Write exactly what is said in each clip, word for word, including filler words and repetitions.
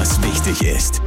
was wichtig ist.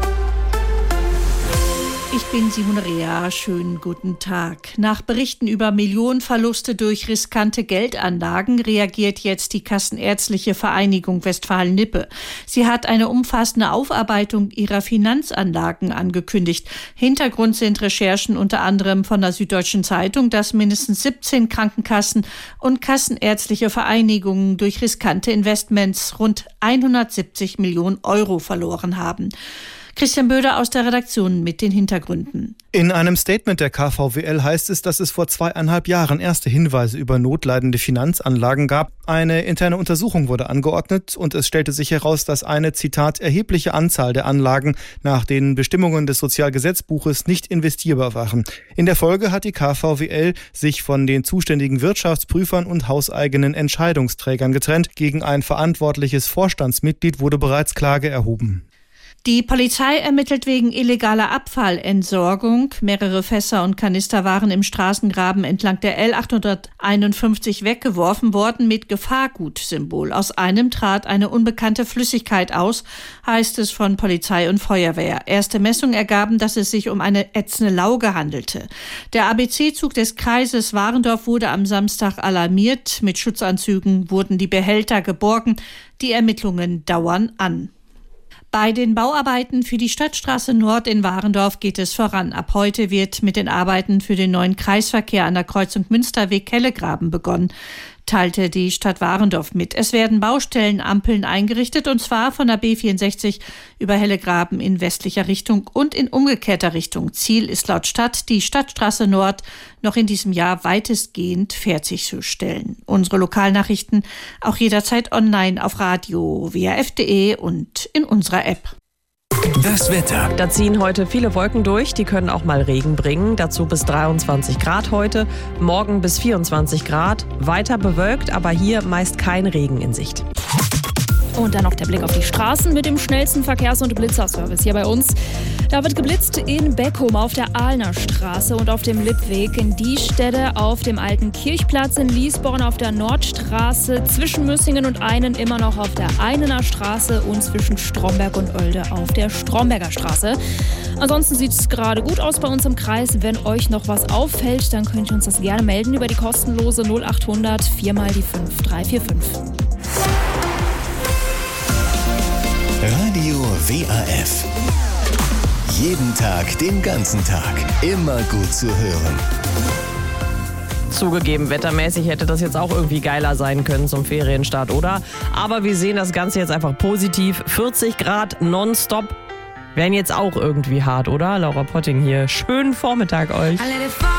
Ich bin Simone Rea, schönen guten Tag. Nach Berichten über Millionenverluste durch riskante Geldanlagen reagiert jetzt die Kassenärztliche Vereinigung Westfalen-Lippe. Sie hat eine umfassende Aufarbeitung ihrer Finanzanlagen angekündigt. Hintergrund sind Recherchen unter anderem von der Süddeutschen Zeitung, dass mindestens siebzehn Krankenkassen und kassenärztliche Vereinigungen durch riskante Investments rund hundertsiebzig Millionen Euro verloren haben. Christian Böder aus der Redaktion mit den Hintergründen. In einem Statement der K V W L heißt es, dass es vor zweieinhalb Jahren erste Hinweise über notleidende Finanzanlagen gab. Eine interne Untersuchung wurde angeordnet und es stellte sich heraus, dass eine, Zitat, erhebliche Anzahl der Anlagen nach den Bestimmungen des Sozialgesetzbuches nicht investierbar waren. In der Folge hat die K V W L sich von den zuständigen Wirtschaftsprüfern und hauseigenen Entscheidungsträgern getrennt. Gegen ein verantwortliches Vorstandsmitglied wurde bereits Klage erhoben. Die Polizei ermittelt wegen illegaler Abfallentsorgung. Mehrere Fässer und Kanister waren im Straßengraben entlang der L achthunderteinundfünfzig weggeworfen worden mit Gefahrgutsymbol. Aus einem trat eine unbekannte Flüssigkeit aus, heißt es von Polizei und Feuerwehr. Erste Messungen ergaben, dass es sich um eine ätzende Lauge handelte. Der A B C-Zug des Kreises Warendorf wurde am Samstag alarmiert. Mit Schutzanzügen wurden die Behälter geborgen. Die Ermittlungen dauern an. Bei den Bauarbeiten für die Stadtstraße Nord in Warendorf geht es voran. Ab heute wird mit den Arbeiten für den neuen Kreisverkehr an der Kreuzung Münsterweg-Hellegraben begonnen, teilte die Stadt Warendorf mit. Es werden Baustellenampeln eingerichtet, und zwar von der B vierundsechzig über Hellegraben in westlicher Richtung und in umgekehrter Richtung. Ziel ist laut Stadt, die Stadtstraße Nord noch in diesem Jahr weitestgehend fertigzustellen. Unsere Lokalnachrichten auch jederzeit online auf Radio w r f punkt d e und in unserer App. Das Wetter. Da ziehen heute viele Wolken durch, die können auch mal Regen bringen. Dazu bis dreiundzwanzig Grad heute, morgen bis vierundzwanzig Grad. Weiter bewölkt, aber hier meist kein Regen in Sicht. Und dann noch der Blick auf die Straßen mit dem schnellsten Verkehrs- und Blitzerservice hier bei uns. Da wird geblitzt in Beckum auf der Ahlner Straße und auf dem Lippweg, in Diestede auf dem Alten Kirchplatz, in Liesborn auf der Nordstraße, zwischen Müssingen und Einen immer noch auf der Einener Straße und zwischen Stromberg und Oelde auf der Stromberger Straße. Ansonsten sieht es gerade gut aus bei uns im Kreis. Wenn euch noch was auffällt, dann könnt ihr uns das gerne melden über die kostenlose null achthundert vier mal die fünf drei vier fünf. Radio W A F. Jeden Tag, den ganzen Tag. Immer gut zu hören. Zugegeben, wettermäßig hätte das jetzt auch irgendwie geiler sein können zum Ferienstart, oder? Aber wir sehen das Ganze jetzt einfach positiv. vierzig Grad nonstop wären jetzt auch irgendwie hart, oder? Laura Potting hier. Schönen Vormittag euch.